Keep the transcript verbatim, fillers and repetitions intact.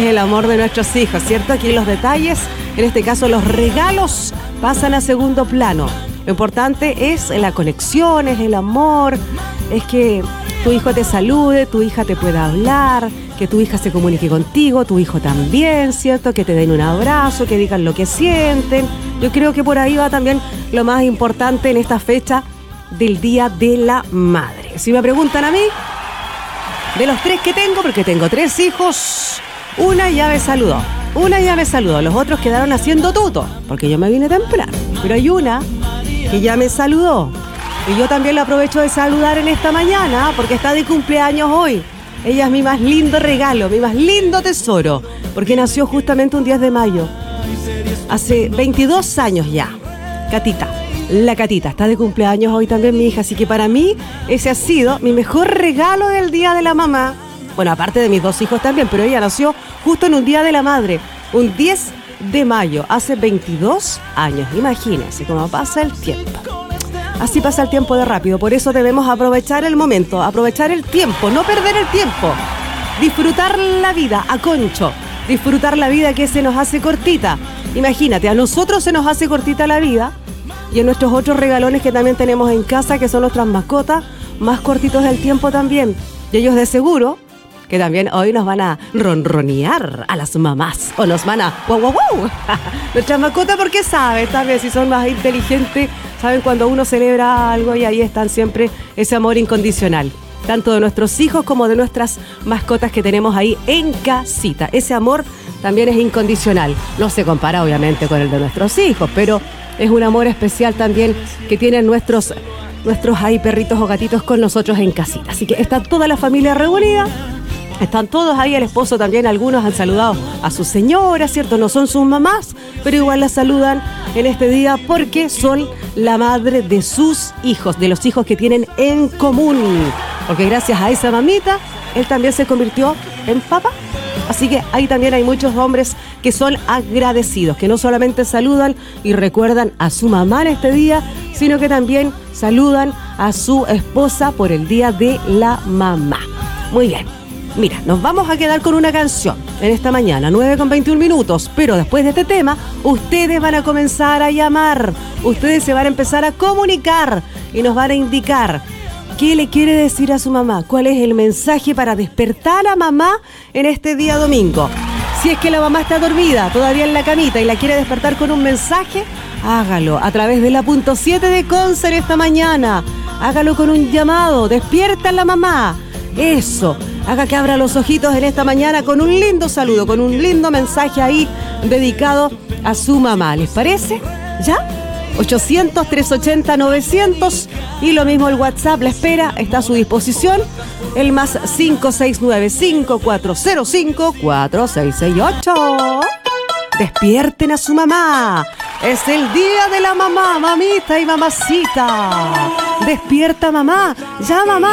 el amor de nuestros hijos, ¿cierto? Aquí los detalles, en este caso los regalos, pasan a segundo plano. Lo importante es la conexión, es el amor, es que tu hijo te salude, tu hija te pueda hablar, que tu hija se comunique contigo, tu hijo también, ¿cierto? Que te den un abrazo, que digan lo que sienten. Yo creo que por ahí va también lo más importante en esta fecha del Día de la Madre. Si me preguntan a mí, de los tres que tengo, porque tengo tres hijos, una ya me saludó, una ya me saludó, los otros quedaron haciendo tuto, porque yo me vine temprano, pero hay una que ya me saludó, y yo también la aprovecho de saludar en esta mañana, porque está de cumpleaños hoy. Ella es mi más lindo regalo, mi más lindo tesoro, porque nació justamente un diez de mayo, hace veintidós años ya. Catita, la Catita, está de cumpleaños hoy también mi hija, así que para mí ese ha sido mi mejor regalo del Día de la Mamá. Bueno, aparte de mis dos hijos también, pero ella nació justo en un Día de la Madre, un diez de mayo, hace veintidós años. Imagínense cómo pasa el tiempo. Así pasa el tiempo de rápido, por eso debemos aprovechar el momento, aprovechar el tiempo, no perder el tiempo. Disfrutar la vida a concho, disfrutar la vida que se nos hace cortita. Imagínate, a nosotros se nos hace cortita la vida y en nuestros otros regalones que también tenemos en casa, que son nuestras mascotas, más cortitos el tiempo también. Y ellos de seguro que también hoy nos van a ronronear a las mamás, o nos van a wow, wow, wow. Nuestras mascotas, porque saben, también si son más inteligentes, saben cuando uno celebra algo y ahí están siempre ese amor incondicional, tanto de nuestros hijos como de nuestras mascotas que tenemos ahí en casita. Ese amor también es incondicional, no se compara obviamente con el de nuestros hijos, pero es un amor especial también que tienen nuestros, nuestros ahí perritos o gatitos con nosotros en casita. Así que está toda la familia reunida. Están todos ahí, el esposo también, algunos han saludado a su señora, ¿cierto? No son sus mamás, pero igual la saludan en este día porque son la madre de sus hijos, de los hijos que tienen en común. Porque gracias a esa mamita, él también se convirtió en papá. Así que ahí también hay muchos hombres que son agradecidos, que no solamente saludan y recuerdan a su mamá en este día, sino que también saludan a su esposa por el Día de la Mamá. Muy bien. Mira, nos vamos a quedar con una canción en esta mañana, nueve con veintiún minutos, pero después de este tema, ustedes van a comenzar a llamar, ustedes se van a empezar a comunicar y nos van a indicar qué le quiere decir a su mamá, cuál es el mensaje para despertar a mamá en este día domingo. Si es que la mamá está dormida, todavía en la camita y la quiere despertar con un mensaje, hágalo a través de la punto siete de Conce en esta mañana, hágalo con un llamado, despierta a la mamá, eso. Haga que abra los ojitos en esta mañana con un lindo saludo, con un lindo mensaje ahí dedicado a su mamá. ¿Les parece? ¿Ya? ochocientos, trescientos ochenta, novecientos y lo mismo el WhatsApp la espera, está a su disposición. El más cinco seis nueve, cinco cuatro cero cinco, cuatro seis seis ocho. Despierten a su mamá. Es el día de la mamá, mamita y mamacita. Despierta mamá. Ya mamá.